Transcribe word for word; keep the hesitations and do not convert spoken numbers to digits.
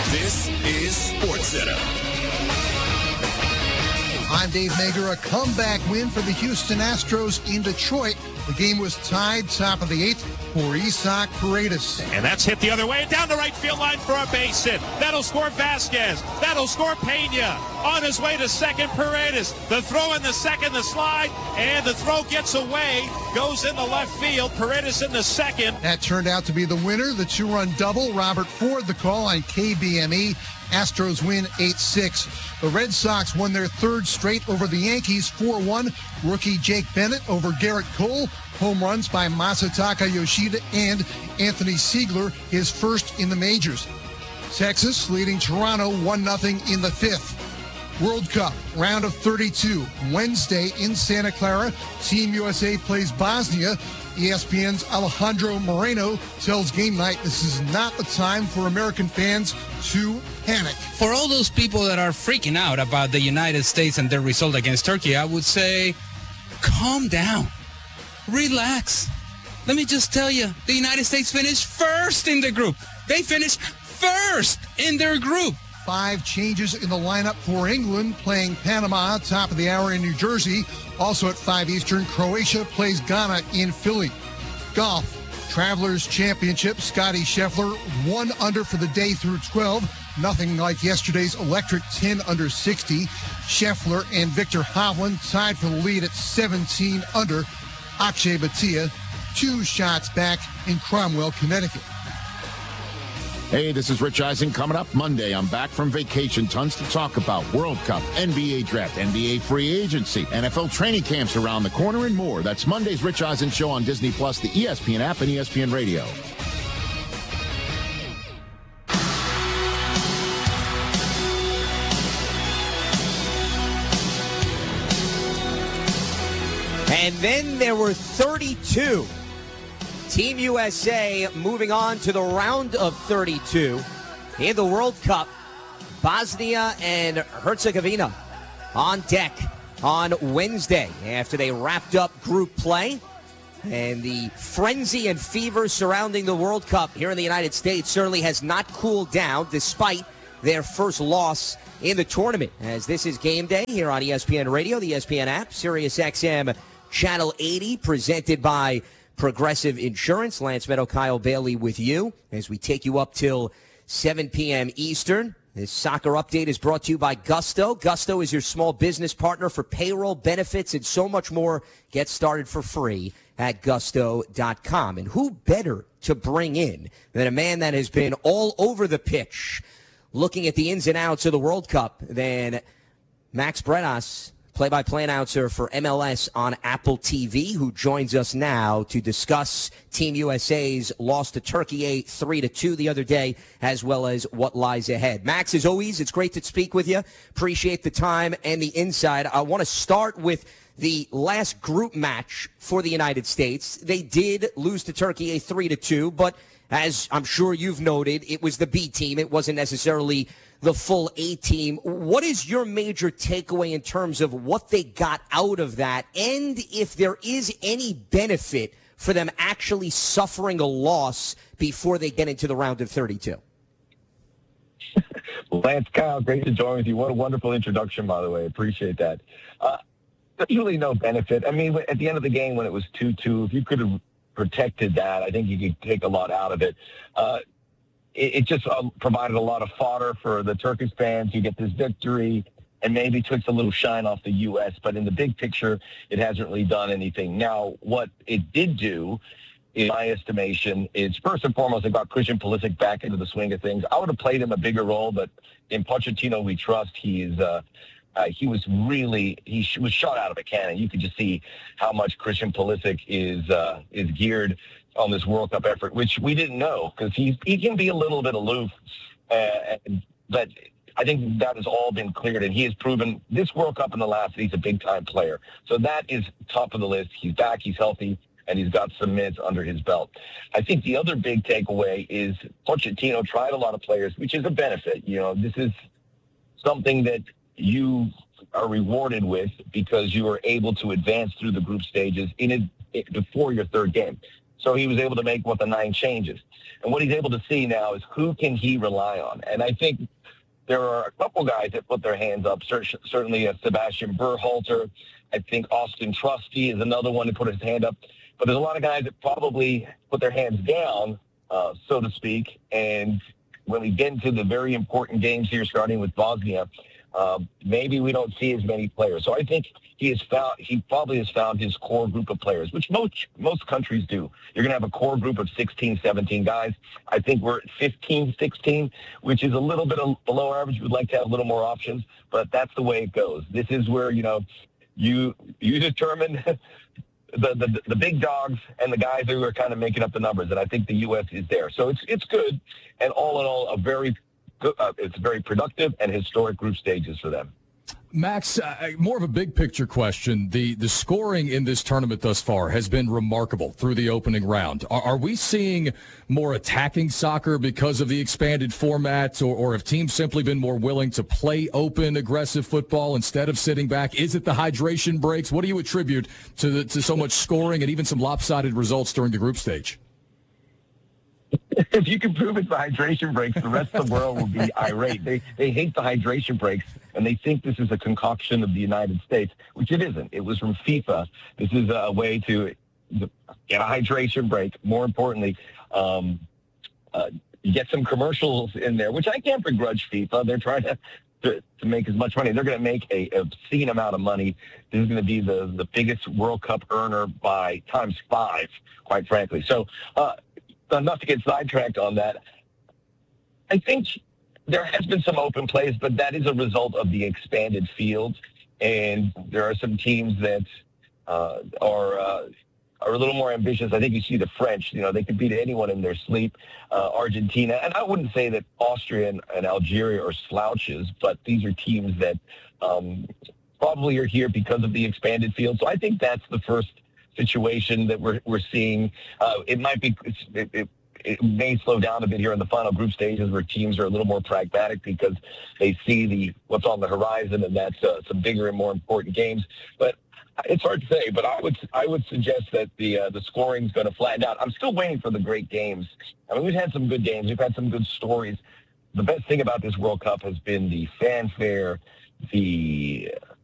This is SportsCenter. I'm Dave Mager. A comeback win for the Houston Astros in Detroit. The game was tied top of the eighth for Isaac Paredes. And that's hit the other way down the right field line for a base hit. That'll score Vasquez. That'll score Pena. On his way to second, Paredes. The throw in the second, the slide, and the throw gets away. Goes in the left field. Paredes in the second. That turned out to be the winner. The two-run double. Robert Ford the call on K B M E. Astros win eight six. The Red Sox won their third straight over the Yankees four one. Rookie Jake Bennett over Garrett Cole. Home runs by Masataka Yoshida and Anthony Siegler, his first in the majors. Texas leading Toronto one nothing in the fifth. World Cup, round of thirty-two. Wednesday in Santa Clara, Team U S A plays Bosnia. E S P N's Alejandro Moreno tells Game Night this is not the time for American fans to panic. For all those people that are freaking out about the United States and their result against Turkey, I would say, calm down. Relax. Let me just tell you, the United States finished first in the group. They finished first in their group. Five changes in the lineup for England, playing Panama, top of the hour in New Jersey. Also at five Eastern, Croatia plays Ghana in Philly. Golf, Travelers Championship, Scotty Scheffler, one under for the day through twelve. Nothing like yesterday's electric ten under sixty. Scheffler and Victor Hovland tied for the lead at seventeen under. Akshay Bhatia, two shots back in Cromwell, Connecticut. Hey, this is Rich Eisen. Coming up Monday, I'm back from vacation. Tons to talk about. World Cup, N B A Draft, N B A Free Agency, N F L training camps around the corner, and more. That's Monday's Rich Eisen Show on Disney Plus, the E S P N app, and E S P N Radio. And then there were thirty-two. Team U S A moving on to the round of thirty-two in the World Cup. Bosnia and Herzegovina on deck on Wednesday after they wrapped up group play. And the frenzy and fever surrounding the World Cup here in the United States certainly has not cooled down despite their first loss in the tournament. As this is Game Day here on E S P N Radio, the E S P N app, Sirius X M Channel eighty, presented by Progressive Insurance. Lance Meadow, Kyle Bailey with you as we take you up till seven p.m. Eastern. This soccer update is brought to you by Gusto. Gusto is your small business partner for payroll, benefits, and so much more. Get started for free at gusto dot com. And who better to bring in than a man that has been all over the pitch looking at the ins and outs of the World Cup than Max Bredas, play-by-play announcer for M L S on Apple T V, who joins us now to discuss Team U S A's loss to Turkey three to two the other day, as well as what lies ahead. Max, as always, it's great to speak with you. Appreciate the time and the insight. I want to start with the last group match for the United States. They did lose to Turkey three to two, but as I'm sure you've noted, it was the B team. It wasn't necessarily the full A team. What is your major takeaway in terms of what they got out of that, and if there is any benefit for them actually suffering a loss before they get into the round of thirty-two? Lance, Kyle, great to join with you. What a wonderful introduction, by the way. Appreciate that. Uh, there's really no benefit. I mean, at the end of the game when it was two two, if you could have protected that, I think you could take a lot out of it. Uh, it, it just uh, provided a lot of fodder for the Turkish fans. You get this victory and maybe took a little shine off the U S, but in the big picture, it hasn't really done anything. Now, what it did do, in my estimation, is first and foremost, it got Christian Pulisic back into the swing of things. I would have played him a bigger role, but in Pochettino we trust. He is uh, uh, he was really he sh- was shot out of a cannon. You could just see how much Christian Pulisic is uh, is geared on this World Cup effort, which we didn't know because he he can be a little bit aloof, uh, but I think that has all been cleared, and he has proven this World Cup in the last that he's a big-time player. So that is top of the list. He's back, he's healthy, and he's got some minutes under his belt. I think the other big takeaway is Pochettino tried a lot of players, which is a benefit. You know, this is something that you are rewarded with because you are able to advance through the group stages in it before your third game. So he was able to make, what, the nine changes. And what he's able to see now is who can he rely on. And I think there are a couple guys that put their hands up, certainly uh, Sebastian Berhalter. I think Austin Trusty is another one to put his hand up. But there's a lot of guys that probably put their hands down, uh, so to speak. And when we get into the very important games here, starting with Bosnia, uh, maybe we don't see as many players. So I think he has found, he probably has found his core group of players, which most most countries do. You're going to have a core group of sixteen, seventeen guys. I think we're at fifteen, sixteen, which is a little bit below average. We'd like to have a little more options, but that's the way it goes. This is where, you know, you you determine the, the the big dogs and the guys who are kind of making up the numbers, and I think the U S is there. So it's it's good, and all in all, a very good, uh, it's very productive and historic group stages for them. Max, uh, more of a big picture question. The the scoring in this tournament thus far has been remarkable through the opening round. Are, are we seeing more attacking soccer because of the expanded format, or, or have teams simply been more willing to play open, aggressive football instead of sitting back? Is it the hydration breaks? What do you attribute to the, to so much scoring and even some lopsided results during the group stage? If you can prove it's the hydration breaks, the rest of the world will be irate. They they hate the hydration breaks, and they think this is a concoction of the United States, which it isn't. It was from FIFA. This is a way to get a hydration break. More importantly, um, uh, get some commercials in there, which I can't begrudge FIFA. They're trying to, to, to make as much money. They're going to make a obscene amount of money. This is going to be the, the biggest World Cup earner by times five, quite frankly. So, uh, not to get sidetracked on that, I think there has been some open plays, but that is a result of the expanded field. And there are some teams that uh, are uh, are a little more ambitious. I think you see the French, you know, they can beat anyone in their sleep. Uh, Argentina, and I wouldn't say that Austria and, and Algeria are slouches, but these are teams that um, probably are here because of the expanded field. So I think that's the first situation that we're we're seeing. Uh, it might be it, it, it may slow down a bit here in the final group stages, where teams are a little more pragmatic because they see the what's on the horizon, and that's uh, some bigger and more important games. But it's hard to say. But I would I would suggest that the uh, the scoring is going to flatten out. I'm still waiting for the great games. I mean, we've had some good games. We've had some good stories. The best thing about this World Cup has been the fanfare, the